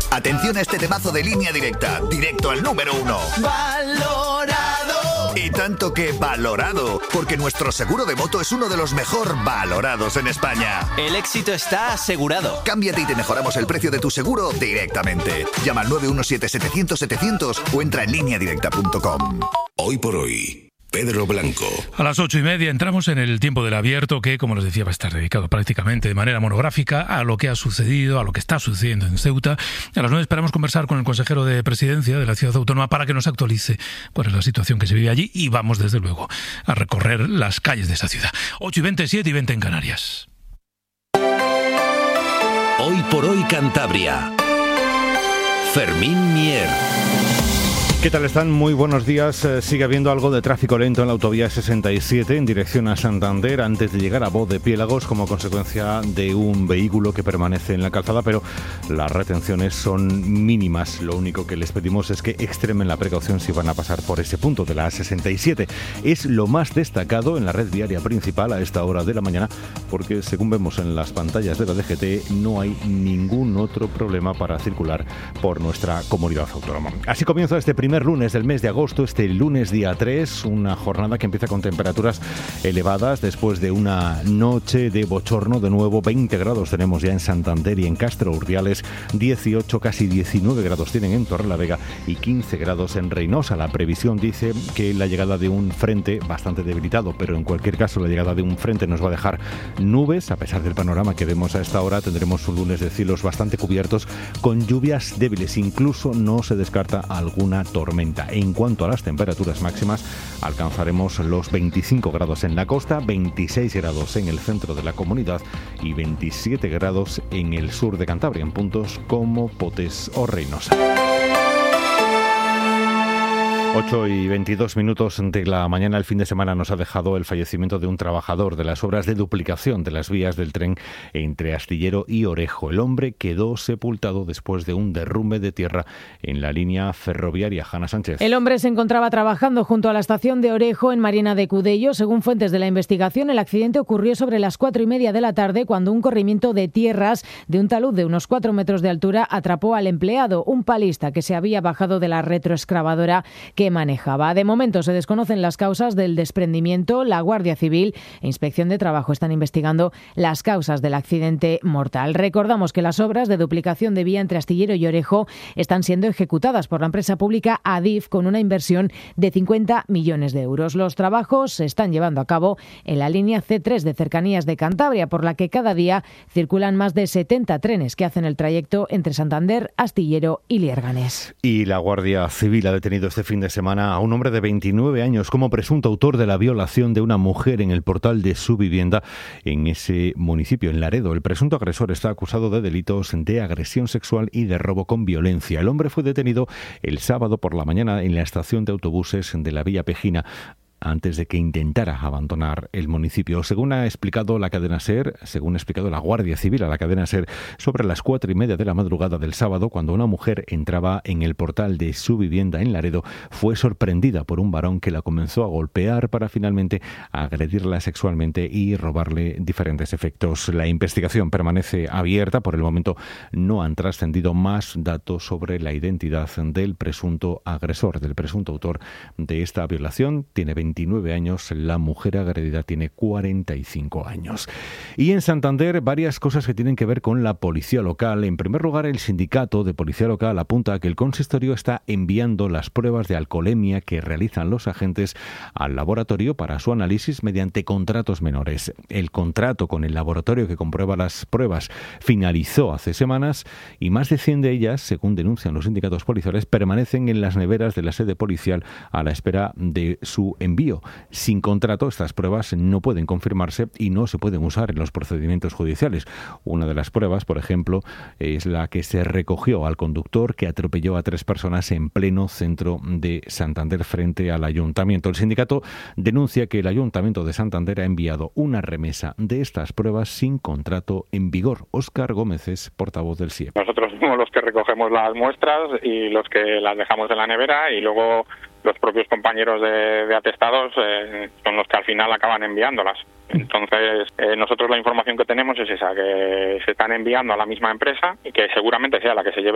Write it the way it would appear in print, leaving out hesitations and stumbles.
Atención a este temazo de Línea Directa, directo al número 1. ¡Valorado! Y tanto que valorado, porque nuestro seguro de moto es uno de los mejor valorados en España. El éxito está asegurado. Cámbiate y te mejoramos el precio de tu seguro directamente. Llama al 917-700-700 o entra en lineadirecta.com. Hoy por hoy, Pedro Blanco. A las 8:30 entramos en el tiempo del abierto que, como les decía, va a estar dedicado prácticamente de manera monográfica a lo que ha sucedido, a lo que está sucediendo en Ceuta. A las 9 esperamos conversar con el consejero de Presidencia de la Ciudad Autónoma para que nos actualice cuál es la situación que se vive allí y vamos, desde luego, a recorrer las calles de esa ciudad. 8:20, 7:20 en Canarias. Hoy por hoy, Cantabria. Fermín Mier. ¿Qué tal están? Muy buenos días. Sigue habiendo algo de tráfico lento en la autovía 67 en dirección a Santander antes de llegar a Boz de Piélagos como consecuencia de un vehículo que permanece en la calzada, pero las retenciones son mínimas. Lo único que les pedimos es que extremen la precaución si van a pasar por ese punto de la A67. Es lo más destacado en la red viaria principal a esta hora de la mañana porque, según vemos en las pantallas de la DGT, no hay ningún otro problema para circular por nuestra comunidad autónoma. Así comienza este primer lunes del mes de agosto, este lunes día 3, una jornada que empieza con temperaturas elevadas después de una noche de bochorno. De nuevo 20 grados tenemos ya en Santander y en Castro Urdiales, 18, casi 19 grados tienen en Torrelavega y 15 grados en Reynosa. La previsión dice que la llegada de un frente bastante debilitado, pero en cualquier caso la llegada de un frente nos va a dejar nubes. A pesar del panorama que vemos a esta hora, tendremos un lunes de cielos bastante cubiertos con lluvias débiles, incluso no se descarta alguna tormenta. En cuanto a las temperaturas máximas, alcanzaremos los 25 grados en la costa, 26 grados en el centro de la comunidad y 27 grados en el sur de Cantabria, en puntos como Potes o Reynosa. 8:22 de la mañana. El fin de semana nos ha dejado el fallecimiento de un trabajador de las obras de duplicación de las vías del tren entre Astillero y Orejo. El hombre quedó sepultado después de un derrumbe de tierra en la línea ferroviaria. Hanna Sánchez. El hombre se encontraba trabajando junto a la estación de Orejo en Mariana de Cudello. Según fuentes de la investigación, el accidente ocurrió sobre las 4:30 de la tarde cuando un corrimiento de tierras de un talud de unos 4 metros de altura atrapó al empleado, un palista que se había bajado de la retroexcavadora que manejaba. De momento se desconocen las causas del desprendimiento. La Guardia Civil e Inspección de Trabajo están investigando las causas del accidente mortal. Recordamos que las obras de duplicación de vía entre Astillero y Orejo están siendo ejecutadas por la empresa pública Adif con una inversión de 50 millones de euros. Los trabajos se están llevando a cabo en la línea C3 de Cercanías de Cantabria, por la que cada día circulan más de 70 trenes que hacen el trayecto entre Santander, Astillero y Lierganes. Y la Guardia Civil ha detenido este fin de semana a un hombre de 29 años como presunto autor de la violación de una mujer en el portal de su vivienda en ese municipio, en Laredo. El presunto agresor está acusado de delitos de agresión sexual y de robo con violencia. El hombre fue detenido el sábado por la mañana en la estación de autobuses de la Villa Pejina, antes de que intentara abandonar el municipio. Según ha explicado la cadena SER, según ha explicado la Guardia Civil a la cadena SER, sobre las 4:30 de la madrugada del sábado, cuando una mujer entraba en el portal de su vivienda en Laredo, fue sorprendida por un varón que la comenzó a golpear para finalmente agredirla sexualmente y robarle diferentes efectos. La investigación permanece abierta. Por el momento no han trascendido más datos sobre la identidad del presunto agresor, del presunto autor de esta violación. Tiene 29 años, la mujer agredida tiene 45 años. Y en Santander, varias cosas que tienen que ver con la policía local. En primer lugar, el sindicato de policía local apunta a que el consistorio está enviando las pruebas de alcoholemia que realizan los agentes al laboratorio para su análisis mediante contratos menores. El contrato con el laboratorio que comprueba las pruebas finalizó hace semanas y más de 100 de ellas, según denuncian los sindicatos policiales, permanecen en las neveras de la sede policial a la espera de su envío. Sin contrato, estas pruebas no pueden confirmarse y no se pueden usar en los procedimientos judiciales. Una de las pruebas, por ejemplo, es la que se recogió al conductor que atropelló a 3 personas en pleno centro de Santander frente al ayuntamiento. El sindicato denuncia que el ayuntamiento de Santander ha enviado una remesa de estas pruebas sin contrato en vigor. Óscar Gómez es portavoz del SIEP. Nosotros somos los que recogemos las muestras y los que las dejamos en la nevera, y luego los propios compañeros de atestados son los que al final acaban enviándolas. Entonces, nosotros la información que tenemos es esa, que se están enviando a la misma empresa y que seguramente sea la que se lleve